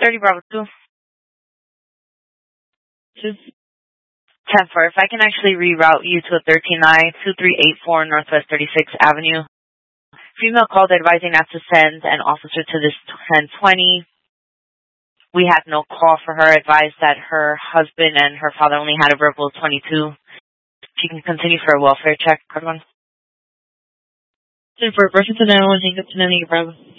30 Bravo 2. 10-4. If I can actually reroute you to a 13-9-2384 Northwest 36th Avenue. Female called advising not to send an officer to this 1020. We had no call for her, advised that her husband and her father only had a verbal 22. She can continue for a welfare check. Card 1. 10-4. Brushington 911, hang up to 9 Bravo.